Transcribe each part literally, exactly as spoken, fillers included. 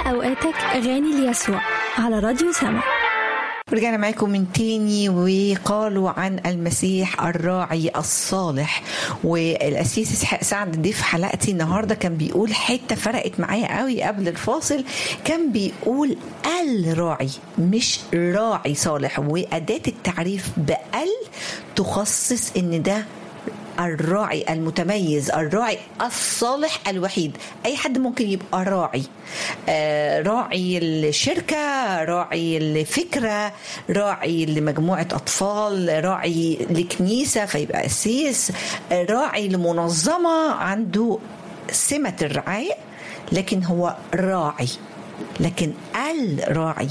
أوقاتك أغاني ليسوع على راديو سما. رجعنا معاكم من تاني وقالوا عن المسيح الراعي الصالح. والأسيس إسحاق سعد ضيف حلقتي النهاردة كان بيقول حتة فرقت معايا قوي قبل الفاصل. كان بيقول الراعي مش راعي صالح، وأداة التعريف بال تخصص إن ده الراعي المتميز، الراعي الصالح الوحيد. أي حد ممكن يبقى راعي، آه راعي الشركة، راعي الفكرة، راعي لمجموعة أطفال، راعي لكنيسة فيبقى أسيس، آه راعي لمنظمة عنده سمة الرعاية لكن هو راعي. لكن الراعي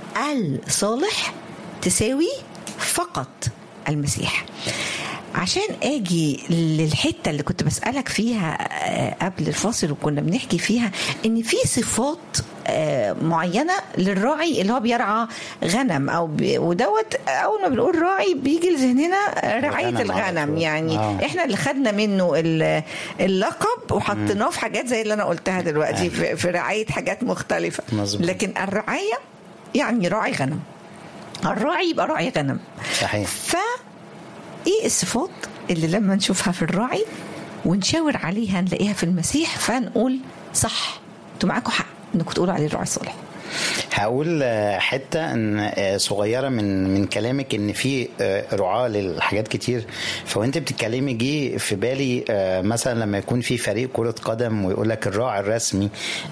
الصالح تساوي فقط المسيح. عشان اجي للحته اللي كنت بسالك فيها قبل الفاصل وكنا بنحكي فيها ان في صفات معينه للراعي اللي هو بيرعى غنم او بي ودوت اول ما بنقول راعي بيجي لذهننا رعايه الغنم. يعني آه. احنا اللي خدنا منه اللقب وحطيناه في حاجات زي اللي انا قلتها دلوقتي في, في رعايه حاجات مختلفه. مزبوط. لكن الرعايه يعني راعي غنم، الراعي يبقى راعي غنم. صحيح. ف ايه الصفات اللي لما نشوفها في الراعي ونشاور عليها نلاقيها في المسيح فنقول صح انتوا معاكم حق انكم تقولوا عليه الراعي الصالح؟ هقول حته ان صغيره من من كلامك ان في رعاه للحاجات كتير. فوانت بتتكلمي جه في بالي مثلا لما يكون في فريق كره قدم ويقول لك الراعي الرسمي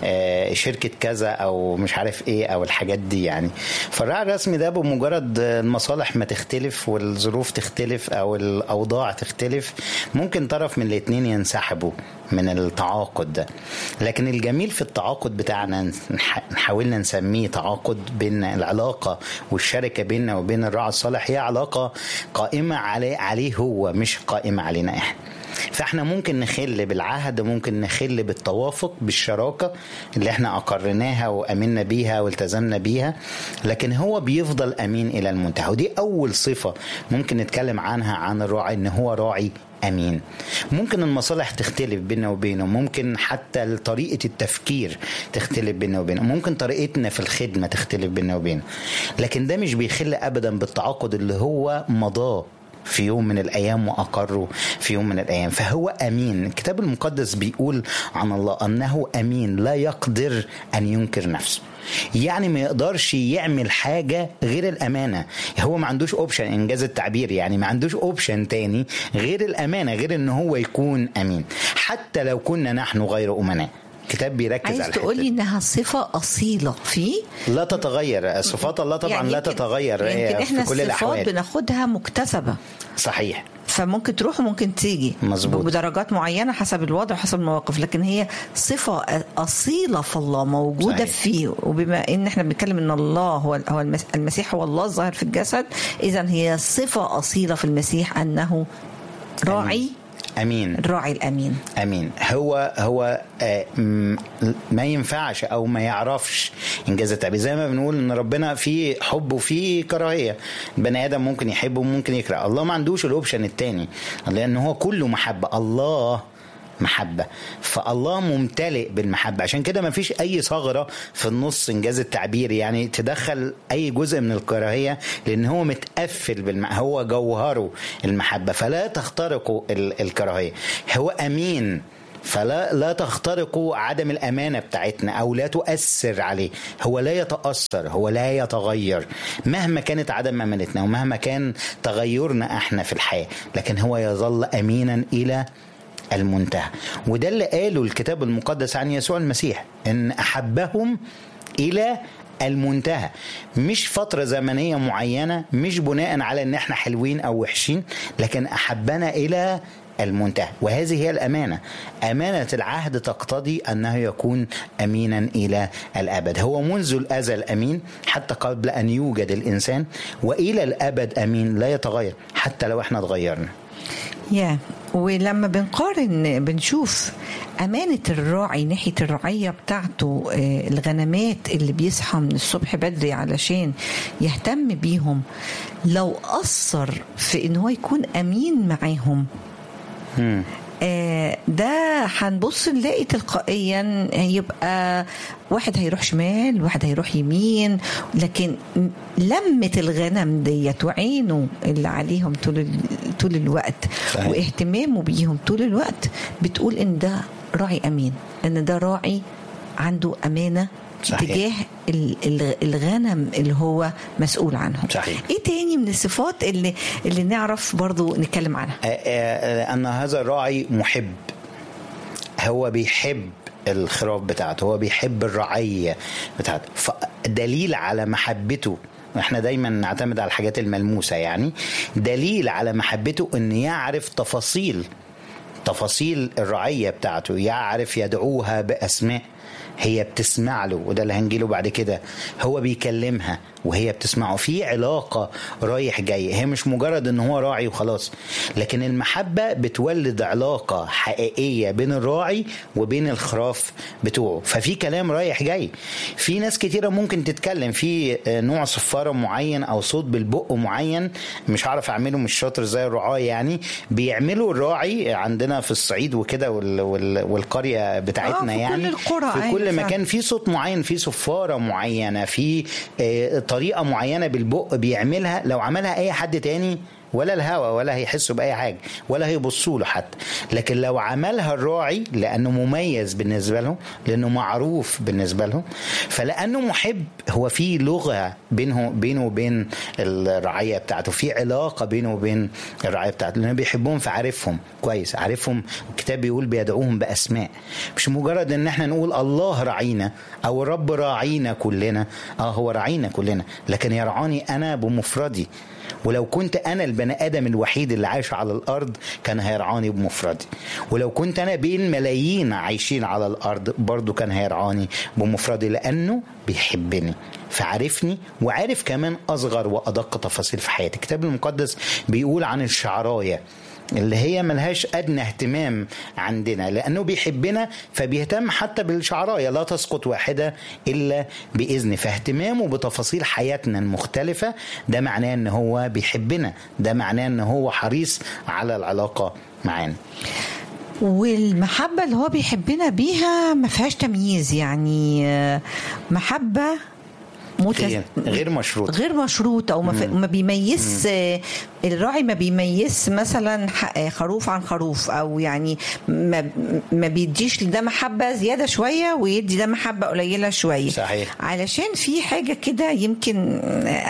شركه كذا او مش عارف ايه او الحاجات دي. يعني فالراعي الرسمي ده بمجرد المصالح ما تختلف والظروف تختلف او الاوضاع تختلف ممكن طرف من الاثنين ينسحبوا من التعاقد ده. لكن الجميل في التعاقد بتاعنا نحاولنا نسميه تعاقد بين العلاقة والشركة بيننا وبين الراعي الصالح هي علاقة قائمة عليه, عليه هو مش قائمة علينا احنا. فاحنا ممكن نخل بالعهد، ممكن نخل بالتوافق بالشراكة اللي احنا أقرناها وأمنا بيها والتزمنا بيها، لكن هو بيفضل أمين إلى المنتهى. ودي أول صفة ممكن نتكلم عنها عن الراعي، إن هو راعي أمين. ممكن المصالح تختلف بيننا وبينه، ممكن حتى طريقة التفكير تختلف بيننا وبينه، ممكن طريقتنا في الخدمة تختلف بيننا وبينه، لكن ده مش بيخل أبدا بالتعاقد اللي هو مضاه في يوم من الأيام وأقره في يوم من الأيام. فهو أمين. الكتاب المقدس بيقول عن الله أنه أمين لا يقدر أن ينكر نفسه. يعني ما يقدرش يعمل حاجة غير الأمانة. هو ما عندوش أوبشن، إنجاز التعبير، يعني ما عندوش أوبشن تاني غير الأمانة، غير أنه هو يكون أمين حتى لو كنا نحن غير أمناء. الكتاب بيركز على عايز تقولي انها صفه اصيله فيه لا تتغير. صفات الله طبعا يعني لا تتغير في كل الاحوال. الصفات بناخدها مكتسبه. صحيح. فممكن تروح وممكن تيجي. مظبوط. بدرجات معينه حسب الوضع وحسب المواقف، لكن هي صفه اصيله في الله موجوده. صحيح. فيه. وبما ان احنا بنتكلم ان الله هو هو المسيح هو الله الظاهر في الجسد، اذا هي صفه اصيله في المسيح انه راعي أمين. الراعي الأمين. أمين. هو هو ما ينفعش أو ما يعرفش إنجاز التعبير. زي ما بنقول إن ربنا فيه حب وفيه كراهية. بني آدم ممكن يحب وممكن يكره. الله ما عندوش الأوبشن التاني، لأن هو كله محبة. الله محبة، فالله ممتلئ بالمحبة. عشان كده ما فيش أي ثغرة في النص إنجاز التعبير يعني تدخل أي جزء من الكراهية، لأن هو متقفل بالمحبة، هو جوهره المحبة، فلا تخترق الكراهية. هو أمين، فلا لا تخترقوا عدم الأمانة بتاعتنا أو لا تؤثر عليه. هو لا يتأثر، هو لا يتغير مهما كانت عدم أمانتنا ومهما كان تغيرنا احنا في الحياة، لكن هو يظل أمينا إلى المنتهى. وده اللي قاله الكتاب المقدس عن يسوع المسيح، ان احبهم الى المنتهى. مش فترة زمنية معينة، مش بناء على ان احنا حلوين او وحشين، لكن احبنا الى المنتهى. وهذه هي الأمانة. أمانة العهد تقتضي أنه يكون أمينا إلى الأبد. هو منذ الأزل أمين حتى قبل أن يوجد الإنسان، وإلى الأبد أمين لا يتغير حتى لو احنا تغيرنا. يا yeah. ولما بنقارن بنشوف أمانة الراعي ناحية الرعية بتاعته، الغنمات اللي بيصحى من الصبح بدري علشان يهتم بيهم، لو أثر في إن هو يكون أمين معاهم آه ده هنبص نلاقي تلقائيا هيبقى واحد هيروح شمال واحد هيروح يمين، لكن لمة الغنم ديت وعينه اللي عليهم طول طول الوقت صحيح. واهتمامه بيهم طول الوقت بتقول ان ده راعي امين، ان ده راعي عنده امانه صحيح. تجاه الغنم اللي هو مسؤول عنهم صحيح. ايه تاني من الصفات اللي اللي نعرف برضو نتكلم عنها؟ ان هذا الراعي محب، هو بيحب الخراف بتاعته، هو بيحب الرعية بتاعته، فدليل على محبته. احنا دايما نعتمد على الحاجات الملموسة، يعني دليل على محبته ان يعرف تفاصيل تفاصيل الرعية بتاعته، يعرف يدعوها بأسماء، هي بتسمع له، وده اللي هنجيله بعد كده. هو بيكلمها وهي بتسمعه، في علاقة رايح جاي، هي مش مجرد ان هو راعي وخلاص، لكن المحبة بتولد علاقة حقيقية بين الراعي وبين الخراف بتوعه، ففي كلام رايح جاي. في ناس كتيرة ممكن تتكلم في نوع صفارة معين او صوت بالبق معين، مش عارف اعمله، مش شاطر زي الرعاة يعني، بيعملوا الراعي عندنا في الصعيد وكده والقرية بتاعتنا يعني في كل, في كل مكان في صوت معين، في صفارة معينة، في طريقة معينة بالبق بيعملها، لو عملها اي حد تاني ولا الهوا ولا هيحسوا بأي حاجة ولا هيبصوا له حتى، لكن لو عملها الراعي لأنه مميز بالنسبة له، لأنه معروف بالنسبة له، فلأنه محب، هو في لغة بينه بينه وبين الرعية بتاعته، في علاقة بينه وبين الرعية بتاعته، لأنه بيحبهم فعارفهم كويس، عارفهم. الكتاب بيقول بيدعوهم بأسماء، مش مجرد ان احنا نقول الله رعينا او الرب راعينا كلنا، اه هو راعينا كلنا، لكن يرعاني انا بمفردي، ولو كنت أنا البني آدم الوحيد اللي عايش على الأرض كان هيرعاني بمفردي، ولو كنت أنا بين ملايين عايشين على الأرض برضو كان هيرعاني بمفردي، لأنه بيحبني فعرفني، وعارف كمان أصغر وأدق تفاصيل في حياتي. الكتاب المقدس بيقول عن الشعراية اللي هي ملهاش أدنى اهتمام عندنا، لأنه بيحبنا فبيهتم حتى بالشعراية، لا تسقط واحدة إلا بإذن، فاهتمامه بتفاصيل حياتنا المختلفة ده معناه أنه هو بيحبنا، ده معناه أنه هو حريص على العلاقة معانا. والمحبة اللي هو بيحبنا بيها ما فيهاش تمييز، يعني محبة متس... غير مشروط غير مشروط او ما, ف... ما بيميز مم. الراعي ما بيميز مثلا خروف عن خروف، او يعني ما, ما بيديش لده محبه زياده شويه ويدي ده محبه قليله شويه صحيح. علشان في حاجه كده يمكن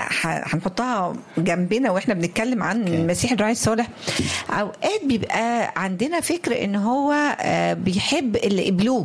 هنحطها جنبنا واحنا بنتكلم عن okay. المسيح الراعي الصالح. اوقات بيبقى عندنا فكر ان هو بيحب اللي قبلوه،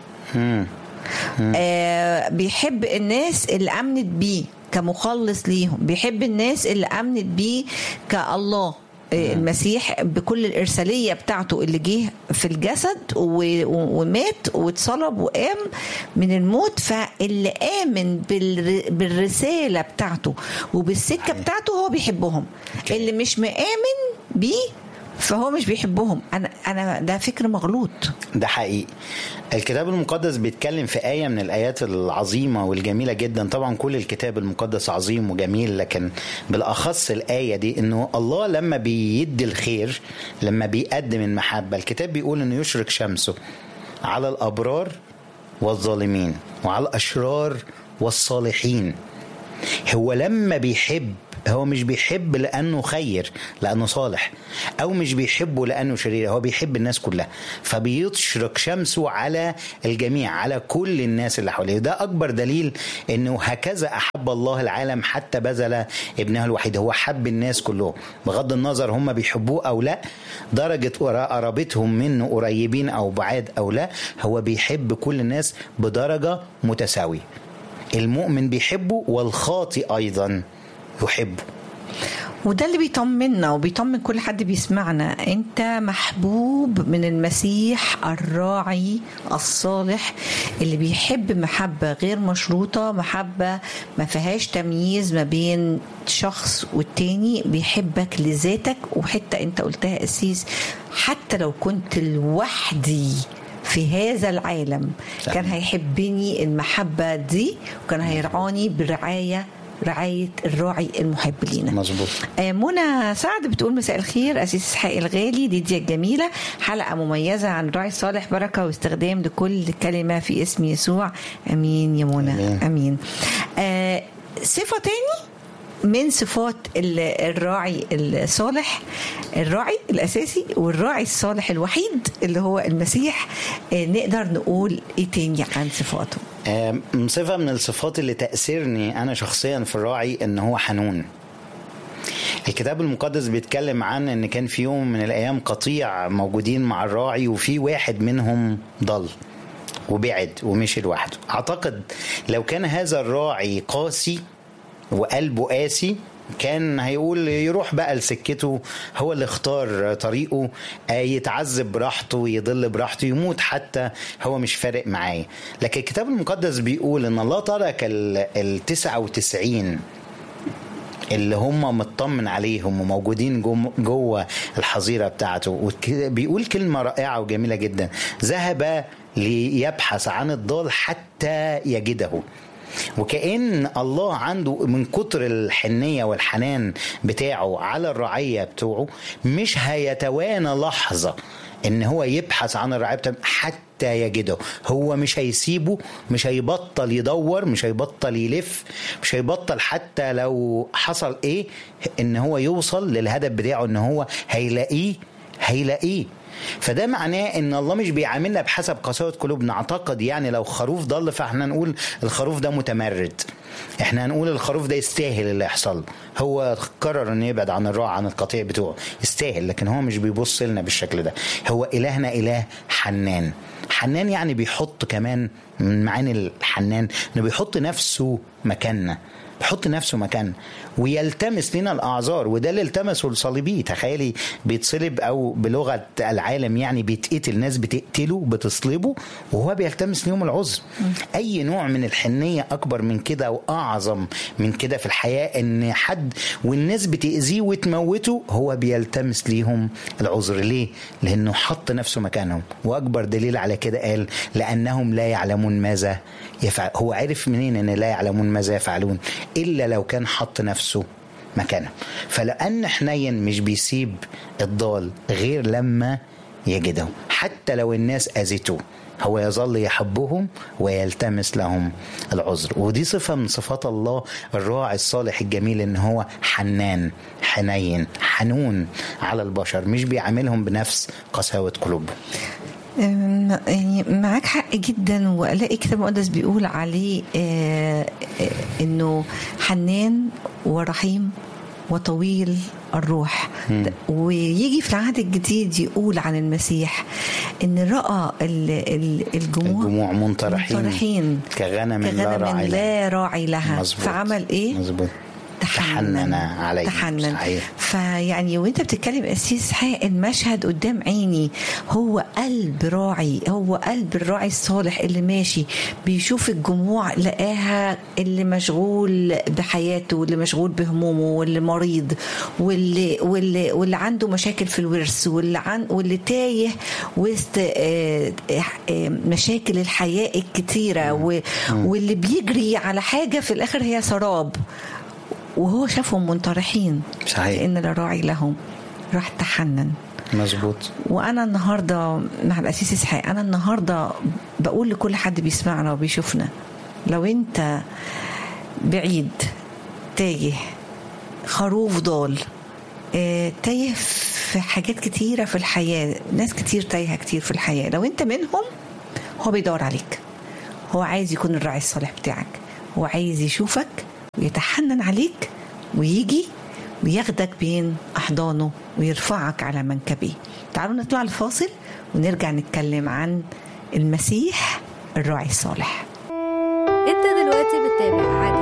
آه بيحب الناس اللي أمنت بيه كمخلص ليهم، بيحب الناس اللي أمنت بيه كالله المسيح بكل الإرسالية بتاعته اللي جه في الجسد ومات واتصلب وقام من الموت، فاللي آمن بالرسالة بتاعته وبالسكة بتاعته هو بيحبهم. okay. اللي مش مآمن بيه فهو مش بيحبهم. أنا أنا ده فكر مغلوط. ده حقيقي. الكتاب المقدس بيتكلم في آية من الآيات العظيمة والجميلة جدا، طبعا كل الكتاب المقدس عظيم وجميل، لكن بالأخص الآية دي إنه الله لما بيدي الخير، لما بيقدم المحبة، الكتاب بيقول إنه يشرق شمسه على الأبرار والظالمين وعلى الأشرار والصالحين. هو لما بيحب، هو مش بيحب لأنه خير لأنه صالح، أو مش بيحبه لأنه شرير، هو بيحب الناس كلها، فبيشرق شمسه على الجميع، على كل الناس اللي حواليه. ده أكبر دليل أنه هكذا أحب الله العالم حتى بذل ابنه الوحيد. هو حب الناس كلهم بغض النظر هم بيحبوه أو لا، درجة قرابتهم منه قريبين أو بعاد أو لا، هو بيحب كل الناس بدرجة متساوية. المؤمن بيحبه والخاطئ أيضا يحبه. وده اللي بيطمنا وبيطمن كل حد بيسمعنا، انت محبوب من المسيح الراعي الصالح اللي بيحب محبة غير مشروطة، محبة ما فيهاش تمييز ما بين شخص والتاني، بيحبك لذاتك. وحتى انت قلتها أسيس، حتى لو كنت لوحدي في هذا العالم كان هيحبني المحبة دي، وكان هيرعاني برعاية رعاية الراعي المحب لينا. مظبوط. آه منى سعد بتقول مساء الخير أسيس إسحاق الغالي، ليديا الجميلة، حلقة مميزة عن الراعي الصالح، بركة واستخدام لكل كلمة في اسم يسوع. أمين يا منى. أمين, أمين. آه صفة تاني من صفات الراعي الصالح، الراعي الأساسي والراعي الصالح الوحيد اللي هو المسيح، نقدر نقول إيه تاني عن صفاته؟ صفة من الصفات اللي تأثيرني أنا شخصيا في الراعي إن هو حنون. الكتاب المقدس بيتكلم عن إن كان في يوم من الأيام قطيع موجودين مع الراعي، وفي واحد منهم ضل وبعد ومشي لوحده. أعتقد لو كان هذا الراعي قاسي وقلبه قاسي كان هيقول يروح بقى لسكته، هو اللي اختار طريقه، يتعذب براحته، يضل براحته، يموت حتى، هو مش فارق معاه. لكن الكتاب المقدس بيقول ان الله ترك التسعة وتسعين اللي هم مطمن عليهم وموجودين جوه الحظيرة بتاعته. بيقول كلمة رائعة وجميلة جدا: ذهب ليبحث عن الضال حتى يجده. وكأن الله عنده من كتر الحنية والحنان بتاعه على الرعية بتوعه مش هيتوانى لحظة ان هو يبحث عن الرعية بتاعه حتى يجده. هو مش هيسيبه، مش هيبطل يدور، مش هيبطل يلف، مش هيبطل حتى لو حصل ايه ان هو يوصل للهدف بتاعه، ان هو هيلاقيه هيلاقيه. فده معناه ان الله مش بيعاملنا بحسب قساوة قلوبنا. اعتقد يعني لو خروف ضل فاحنا نقول الخروف ده متمرد، احنا هنقول الخروف ده يستاهل اللي يحصل، هو قرر انه يبعد عن الراعي عن القطيع بتوعه، يستاهل. لكن هو مش بيبص لنا بالشكل ده. هو إلهنا إله حنان. حنان يعني بيحط كمان من معاني الحنان انه بيحط نفسه مكاننا، بيحط نفسه مكان ويلتمس لنا الأعذار. وده اللي التمسه الصليبي. تخيلي بيتصلب، أو بلغة العالم يعني بيتقتل، ناس بتقتله بتصلبه وهو بيلتمس لهم العذر. أي نوع من الحنية أكبر من كده وأعظم من كده في الحياة؟ إن حد والناس بتأذيه وتموته هو بيلتمس ليهم العذر. ليه؟ لأنه حط نفسه مكانهم. وأكبر دليل على كده قال لأنهم لا يعلمون ماذا يفعل. هو عرف منين أن لا يعلمون ماذا يفعلون؟ إلا لو كان حط نفسه مكانه. فلأن حنين مش بيسيب الضال غير لما يجده، حتى لو الناس أذته هو يظل يحبهم ويلتمس لهم العذر. ودي صفة من صفات الله الراعي الصالح الجميل، ان هو حنان، حنين، حنون على البشر، مش بيعاملهم بنفس قساوة قلوبهم. يعني معاك حق جدا. وألاقي كتاب مقدس بيقول عليه آه آه إنه حنان ورحيم وطويل الروح. م. ويجي في العهد الجديد يقول عن المسيح إن رأى الجموع, الجموع منطرحين, منطرحين كغنم لا راعي, لا راعي لها. مزبوط. فعمل إيه؟ مزبوط. تحنن عليه. تحنن. فيعني وانت بتتكلم أسيس إسحاق المشهد قدام عيني، هو قلب راعي، هو قلب الراعي الصالح اللي ماشي بيشوف الجموع، لقاها اللي مشغول بحياته واللي مشغول بهمومه واللي مريض واللي واللي واللي عنده مشاكل في الورث واللي عن واللي تايه وسط مشاكل الحياة الكتيرة واللي بيجري على حاجة في الآخر هي سراب، وهو شافهم منطرحين. صحيح. لأن لا راعي لهم، راح تحنن. مظبوط. وأنا النهاردة مع الأسيس إسحاق، أنا النهاردة بقول لكل حد بيسمعنا وبيشوفنا، لو أنت بعيد تايه، خروف ضال، اه تايه في حاجات كتيرة في الحياة، ناس كتير تايهة كتير في الحياة، لو أنت منهم هو بيدور عليك، هو عايز يكون الراعي الصالح بتاعك، هو عايز يشوفك ويتحنن عليك ويجي وياخدك بين أحضانه ويرفعك على منكبيه. تعالوا نطلع الفاصل ونرجع نتكلم عن المسيح الراعي الصالح. انت دلوقتي بتتابع